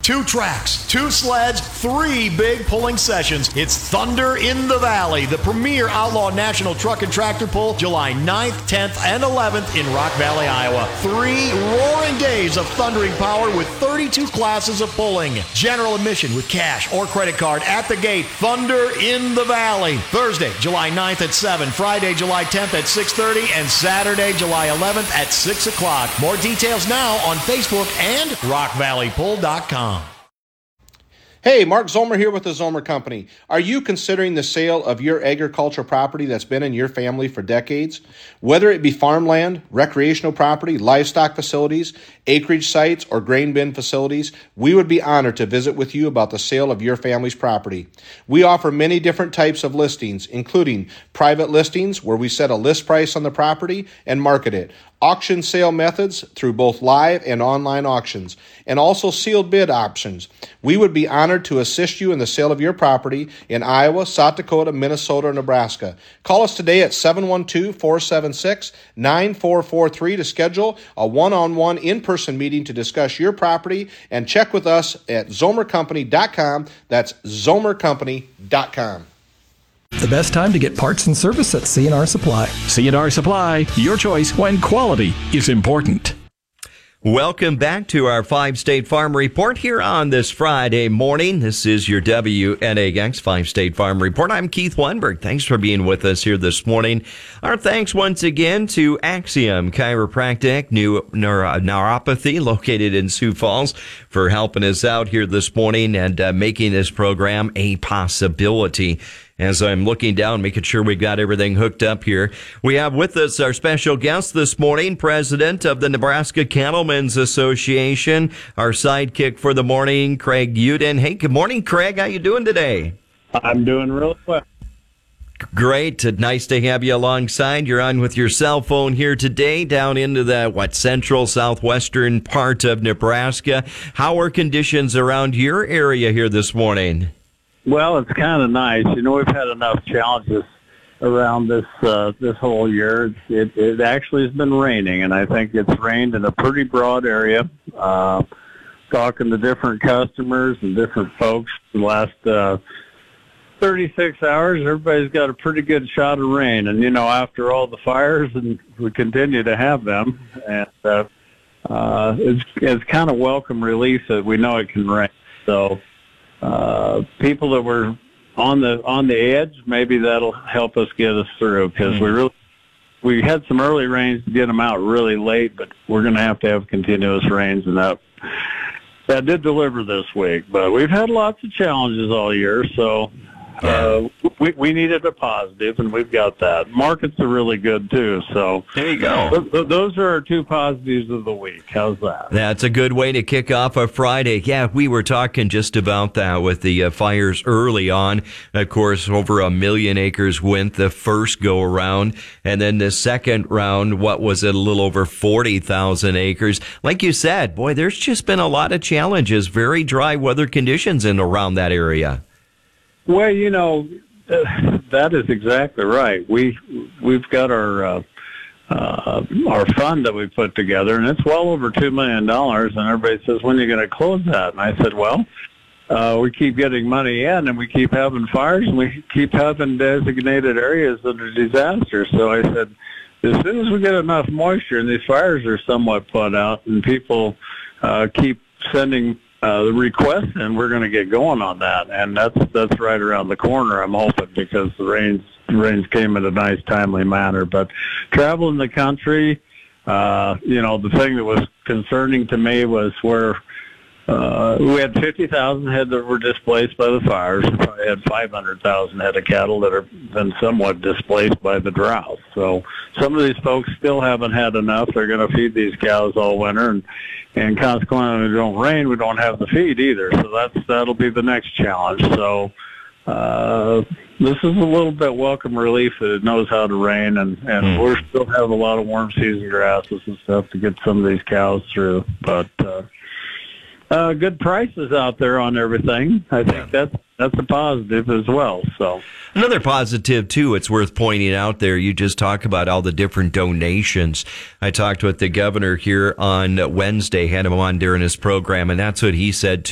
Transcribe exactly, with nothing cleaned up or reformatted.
Two tracks, two sleds, three big pulling sessions. It's Thunder in the Valley, the premier outlaw national truck and tractor pull, July ninth, tenth, and eleventh in Rock Valley, Iowa. Three roaring days of thundering power with thirty-two classes of pulling. General admission with cash or credit card at the gate. Thunder in the Valley. Thursday, July ninth at seven, Friday, July tenth at six thirty, and Saturday, July eleventh at six o'clock. More details now on Facebook and rock valley pull dot com. Hey, Mark Zomer here with the Zomer Company. Are you considering the sale of your agricultural property that's been in your family for decades? Whether it be farmland, recreational property, livestock facilities, acreage sites, or grain bin facilities, we would be honored to visit with you about the sale of your family's property. We offer many different types of listings, including private listings where we set a list price on the property and market it, auction sale methods through both live and online auctions, and also sealed bid options. We would be honored to assist you in the sale of your property in Iowa, South Dakota, Minnesota, or Nebraska. Call us today at seven one two, four seven six, nine four four three to schedule a one-on-one in-person meeting to discuss your property, and check with us at zomer company dot com. That's zomer company dot com. The best time to get parts and service at C and R Supply. C and R Supply, your choice when quality is important. Welcome back to our five-state farm report here on this Friday morning. This is your W N A X five-state farm report. I'm Keith Weinberg. Thanks for being with us here this morning. Our thanks once again to Axiom Chiropractic, New Neuro- Neuropathy, located in Sioux Falls, for helping us out here this morning and uh, making this program a possibility. As I'm looking down, making sure we got everything hooked up here, we have with us our special guest this morning, President of the Nebraska Cattlemen's Association, our sidekick for the morning, Craig Uden. Hey, good morning, Craig. How you doing today? I'm doing really well. Great. Nice to have you alongside. You're on with your cell phone here today down into the, what, central, southwestern part of Nebraska. How are conditions around your area here this morning? Well, it's kind of nice. You know, we've had enough challenges around this uh, this whole year. It, it actually has been raining, and I think it's rained in a pretty broad area. Uh, talking to different customers and different folks the last uh, thirty-six hours, everybody's got a pretty good shot of rain. And, you know, after all the fires, and we continue to have them, and uh, uh, it's, it's kind of welcome relief that we know it can rain. So Uh, people that were on the on the edge, maybe that'll help us get us through, because we really we had some early rains to get them out really late, but we're going to have to have continuous rains, and that that did deliver this week. But we've had lots of challenges all year, so uh, we we needed a positive, and we've got that. Markets are really good too, so there you go. Th- th- those are our two positives of the week. How's that? That's a good way to kick off a Friday. Yeah, we were talking just about that with the uh, fires early on. Of course, over a million acres went the first go around, and then the second round, what was it, a little over forty thousand acres. Like you said, boy, there's just been a lot of challenges, very dry weather conditions in around that area. Well, you know, uh, that is exactly right. We we've got our uh, uh, our fund that we put together, and it's well over two million dollars. And everybody says, "When are you going to close that?" And I said, "Well, uh, we keep getting money in, and we keep having fires, and we keep having designated areas that are disasters." So I said, as soon as we get enough moisture, and these fires are somewhat put out, and people uh, keep sending Uh, the request, and we're going to get going on that, and that's that's right around the corner, I'm hoping, because the rains the rains came in a nice, timely manner. But traveling the country, uh, you know, the thing that was concerning to me was where uh, we had fifty thousand head that were displaced by the fires. We had five hundred thousand head of cattle that have been somewhat displaced by the drought. So some of these folks still haven't had enough. They're going to feed these cows all winter, and And consequently, when it don't rain, we don't have the feed either. So that's that'll be the next challenge. So uh, this is a little bit welcome relief that it knows how to rain, and, and mm. we're still have a lot of warm season grasses and stuff to get some of these cows through. But uh, uh, good prices out there on everything. I think that's that's a positive as well. So another positive too, it's worth pointing out there, you just talk about all the different donations. I talked with the governor here on Wednesday, had him on during his program, and that's what he said too.